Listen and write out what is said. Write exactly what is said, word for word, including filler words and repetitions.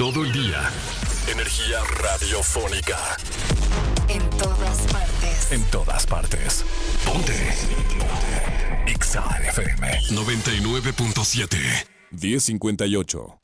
todo el día. Energía radiofónica. En todas partes. En todas partes. Ponte. Ponte. Exa F M noventa y nueve punto siete. diez cincuenta y ocho.